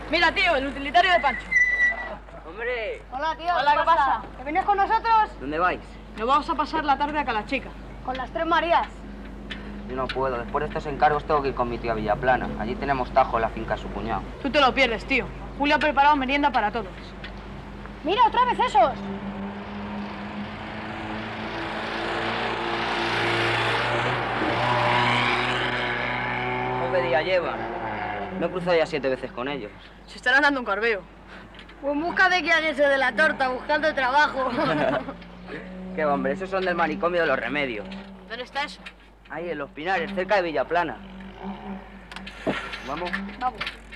Mira, tío, el utilitario de Pancho. ¡Hombre! Hola, tío. Hola, ¿qué pasa? ¿Que vienes con nosotros? ¿Dónde vais? Nos vamos a pasar la tarde a Calachica. Con las tres Marías. Yo no puedo. Después de estos encargos tengo que ir con mi tía a Villaplana. Allí tenemos tajo en la finca de su cuñado. Tú te lo pierdes, tío. Julio ha preparado merienda para todos. ¡Mira, otra vez esos! ¿Qué día llevan? Me he cruzado ya 7 veces con ellos. Se estarán dando un carbeo. Pues busca de que haguese de la torta, buscando trabajo. Qué hombre, esos son del manicomio de los Remedios. ¿Dónde está eso? Ahí, en Los Pinares, cerca de Villaplana. ¿Vamos? Vamos.